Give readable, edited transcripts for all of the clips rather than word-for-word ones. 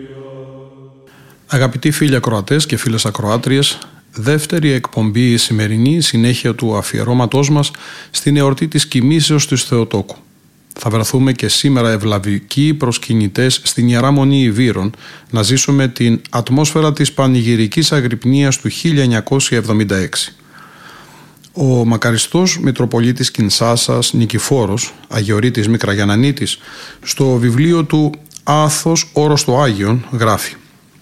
Αγαπητοί φίλοι ακροατές και φίλες ακροάτριες, δεύτερη εκπομπή, η σημερινή συνέχεια του αφιερώματός μας στην εορτή της κοιμήσεως της Θεοτόκου. Θα βρεθούμε και σήμερα ευλαβικοί προσκυνητές στην Ιερά Μονή Ιβύρων να ζήσουμε την ατμόσφαιρα της πανηγυρικής αγρυπνίας του 1976. Ο μακαριστός Μητροπολίτης Κινσάσας Νικηφόρος, Αγιορείτης Μικραγιαννανίτης, στο βιβλίο του «Άθος όρος το Άγιον» γράφει: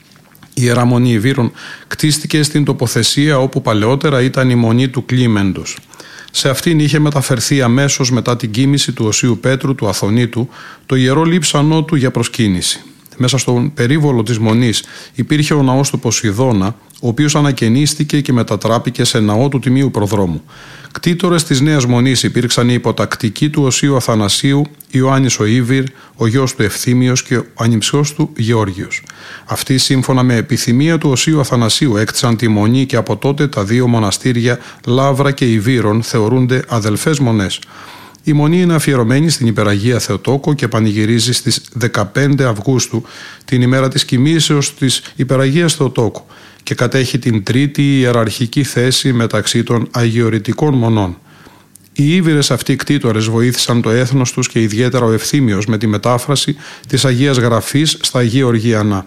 η Ιερά Μονή Ιβύρων κτίστηκε στην τοποθεσία όπου παλαιότερα ήταν η Μονή του Κλίμεντος. Σε αυτήν είχε μεταφερθεί αμέσως μετά την κοίμηση του Οσίου Πέτρου του Αθωνίτου το ιερό λείψανό του για προσκύνηση. Μέσα στον περίβολο της Μονής υπήρχε ο ναός του Ποσειδώνα, ο οποίος ανακαινίστηκε και μετατράπηκε σε ναό του Τιμίου Προδρόμου. Κτήτορες της Νέας Μονής υπήρξαν οι υποτακτικοί του Οσίου Αθανασίου, Ιωάννης ο Ήβυρ, ο γιος του Ευθύμιος και ο ανιψιός του Γεώργιος. Αυτοί, σύμφωνα με επιθυμία του Οσίου Αθανασίου, έκτισαν τη Μονή και από τότε τα δύο μοναστήρια Λαύρα και Ιβύρων θεωρούνται αδελφές μονές. Η Μονή είναι αφιερωμένη στην Υπεραγία Θεοτόκο και πανηγυρίζει στις 15 Αυγούστου, την ημέρα της κοιμήσεως της Υπεραγίας Θεοτόκου, και κατέχει την τρίτη ιεραρχική θέση μεταξύ των αγιορητικών μονών. Οι Ήβυρες αυτοί κτήτορες βοήθησαν το έθνος τους και ιδιαίτερα ο Ευθύμιος με τη μετάφραση της Αγίας Γραφής στα Γεωργιανά.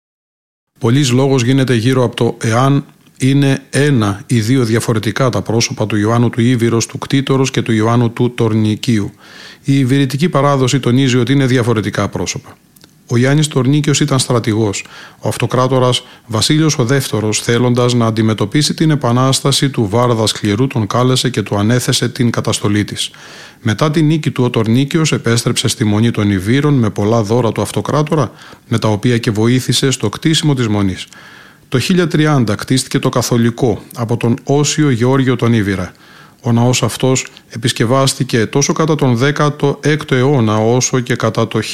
Πολύς λόγος γίνεται γύρω από το εάν είναι ένα ή δύο διαφορετικά τα πρόσωπα του Ιωάννου του Ήβυρος του κτήτορος και του Ιωάννου του Τορνικίου. Η Ιβυρητική παράδοση τονίζει ότι είναι διαφορετικά πρόσωπα. Ο Ιάννης Τορνίκιος ήταν στρατηγός. Ο αυτοκράτορας Βασίλειος ο Δεύτερος, θέλοντας να αντιμετωπίσει την επανάσταση του Βάρδα Σκληρού, τον κάλεσε και του ανέθεσε την καταστολή της. Μετά την νίκη του, ο Τορνίκιος επέστρεψε στη Μονή των Ιβύρων με πολλά δώρα του αυτοκράτορα, με τα οποία και βοήθησε στο κτίσιμο της Μονής. Το 1030 κτίστηκε το καθολικό από τον Όσιο Γεώργιο τον Ήβυρα. Ο ναός αυτός επισκευάστηκε τόσο κατά τον 16ο αιώνα όσο και κατά το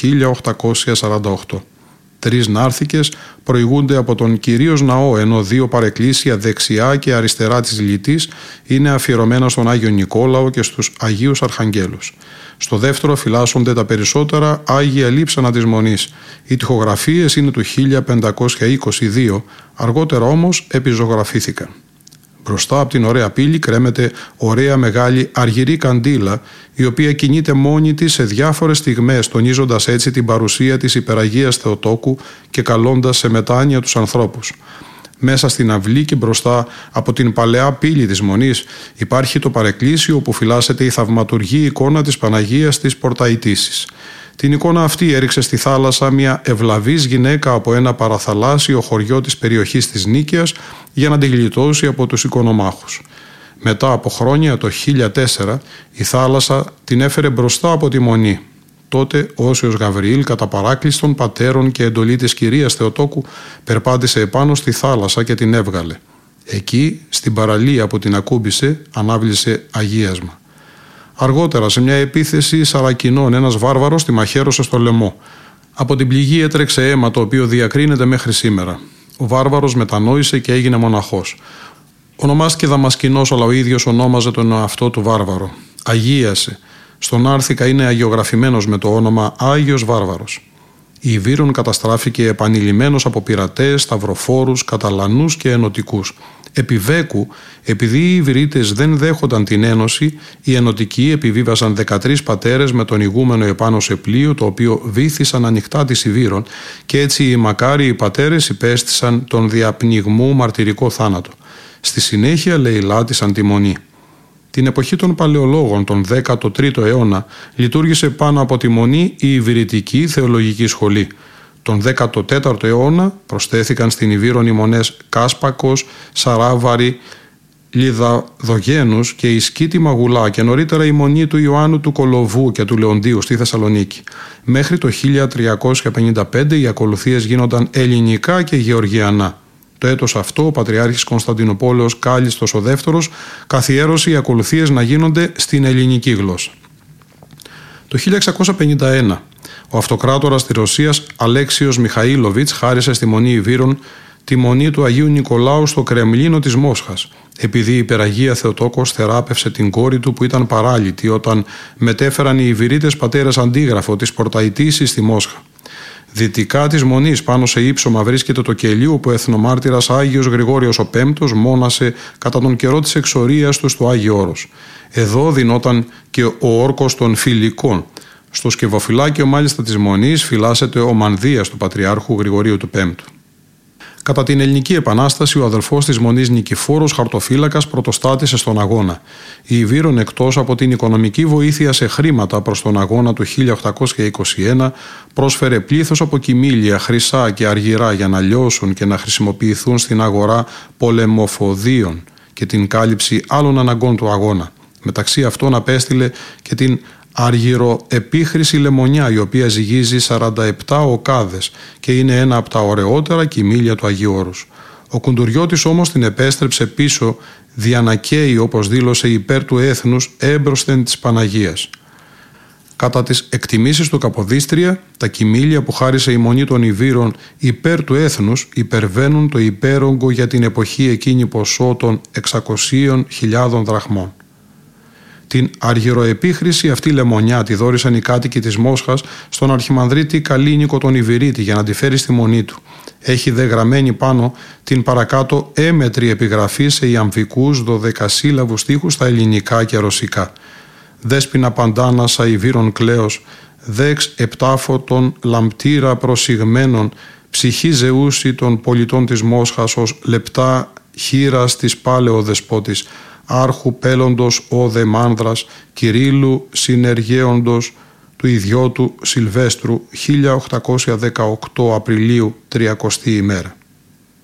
1848. 3 νάρθηκες προηγούνται από τον κυρίως ναό, ενώ 2 παρεκκλήσια δεξιά και αριστερά της λυτής είναι αφιερωμένα στον Άγιο Νικόλαο και στους Αγίους Αρχαγγέλους. Στο δεύτερο φυλάσσονται τα περισσότερα Άγια Λείψανα της Μονής. Οι τοιχογραφίες είναι του 1522, αργότερα όμως επιζωγραφήθηκαν. Μπροστά από την ωραία πύλη κρέμεται ωραία μεγάλη αργυρή καντήλα, η οποία κινείται μόνη της σε διάφορες στιγμές, τονίζοντας έτσι την παρουσία της Υπεραγίας Θεοτόκου και καλώντας σε μετάνοια τους ανθρώπους. Μέσα στην αυλή και μπροστά από την παλαιά πύλη της Μονής υπάρχει το παρεκκλήσιο όπου φυλάσσεται η θαυματουργή εικόνα της Παναγίας της Πορταϊτήσης. Την εικόνα αυτή έριξε στη θάλασσα μια ευλαβής γυναίκα από ένα παραθαλάσσιο χωριό της περιοχής της Νίκαιας για να την γλιτώσει από τους οικονομάχους. Μετά από χρόνια, το 1004, η θάλασσα την έφερε μπροστά από τη Μονή. Τότε ο Όσιος Γαβριήλ, κατά παράκληση των πατέρων και εντολή της κυρίας Θεοτόκου, περπάτησε επάνω στη θάλασσα και την έβγαλε. Εκεί, στην παραλία που την ακούμπησε, ανάβλησε αγίασμα. Αργότερα, σε μια επίθεση Σαρακινών, ένας βάρβαρος τη μαχαίρωσε στο λαιμό. Από την πληγή έτρεξε αίμα, το οποίο διακρίνεται μέχρι σήμερα. Ο βάρβαρος μετανόησε και έγινε μοναχός. Ονομάστηκε Δαμασκηνός, αλλά ο ίδιος ονόμαζε τον εαυτό του βάρβαρο. Αγίασε. Στον Άρθικα είναι αγιογραφημένος με το όνομα Άγιος Βάρβαρος. Η Ιβύρων καταστράφηκε επανειλημμένος από πειρατές, σταυροφόρους, καταλανούς και ενωτικούς. Επί Βέκου, επειδή οι Ιβυρίτες δεν δέχονταν την ένωση, οι ενωτικοί επιβίβασαν 13 πατέρες με τον ηγούμενο επάνω σε πλοίο, το οποίο βύθισαν ανοιχτά της Ιβύρων, και έτσι οι μακάριοι πατέρες υπέστησαν τον διαπνιγμού μαρτυρικό θάνατο. Στη συνέχεια λαιλάτισαν τη Μονή. Την εποχή των Παλαιολόγων, τον 13ο αιώνα, λειτουργήσε πάνω από τη Μονή η Ιβυρητική Θεολογική Σχολή. Τον 14ο αιώνα προσθέθηκαν στην Ιβύρων οι μονές Κάσπακος, Σαράβαρη, Λιδαδογένους και η Σκήτη Μαγουλά, και νωρίτερα η Μονή του Ιωάννου του Κολοβού και του Λεοντίου στη Θεσσαλονίκη. Μέχρι το 1355 οι ακολουθίες γίνονταν ελληνικά και γεωργιανά. Το έτος αυτό ο Πατριάρχης Κωνσταντινούπολεως Κάλιστος ο Δεύτερος καθιέρωσε οι ακολουθίες να γίνονται στην ελληνική γλώσσα. Το 1651 ο αυτοκράτορας της Ρωσίας Αλέξιος Μιχαήλοβιτς χάρισε στη Μονή Ιβύρων τη Μονή του Αγίου Νικολάου στο Κρεμλίνο της Μόσχας, επειδή η Υπεραγία Θεοτόκος θεράπευσε την κόρη του που ήταν παράλυτη όταν μετέφεραν οι Ιβυρίτες πατέρες αντίγραφο της Πορταϊτήσης στη Μόσχα. Δυτικά της Μονής, πάνω σε ύψωμα, βρίσκεται το κελί όπου ο εθνομάρτυρας Άγιος Γρηγόριος ο Πέμπτος μόνασε κατά τον καιρό της εξορίας του στο Άγιο Όρος. Εδώ δινόταν και ο όρκος των Φιλικών. Στο σκευοφυλάκιο μάλιστα της Μονής φυλάσσεται ο Μανδύας του Πατριάρχου Γρηγορίου του Πέμπτου. Κατά την Ελληνική Επανάσταση, ο αδελφός της Μονής Νικηφόρος Χαρτοφύλακας πρωτοστάτησε στον αγώνα. Η Ιβύρων, εκτός από την οικονομική βοήθεια σε χρήματα προς τον αγώνα του 1821, πρόσφερε πλήθος από κυμήλια, χρυσά και αργυρά για να λιώσουν και να χρησιμοποιηθούν στην αγορά πολεμοφοδίων και την κάλυψη άλλων αναγκών του αγώνα. Μεταξύ αυτών απέστειλε και την αργυροεπίχρηση λεμονιά, η οποία ζυγίζει 47 οκάδες και είναι ένα από τα ωραιότερα κυμήλια του Αγίου Όρους. Ο Κουντουριώτης όμως την επέστρεψε πίσω διανακαίει, όπως δήλωσε, υπέρ του έθνους έμπροσθεν της Παναγίας. Κατά τις εκτιμήσεις του Καποδίστρια, τα κυμήλια που χάρισε η Μονή των Ιβύρων υπέρ του έθνους υπερβαίνουν το υπέρογκο για την εποχή εκείνη ποσό των 600.000 δραχμών. Την αργυροεπίχρηση αυτή λεμονιά τη δώρισαν οι κάτοικοι της Μόσχας στον αρχιμανδρίτη Καλίνικο τον Ιβυρίτη για να τη φέρει στη Μονή του. Έχει δε γραμμένη πάνω την παρακάτω έμετρη επιγραφή σε ιαμβικούς 12σύλλαβους στίχους στα ελληνικά και ρωσικά. Δέσποινα Παντάνασα Ιβύρων κλαίος, δέξ επτάφωτων λαμπτήρα προσιγμένων, ψυχή Ζεούση των πολιτών της Μόσχας ως λεπτά χείρας της πάλεο δεσπότης, άρχου πέλλοντος ο δε μάνδρας, Κυρίλλου συνεργέοντος του ιδιώτου Σιλβέστρου, 1818 Απριλίου 30η ημέρα.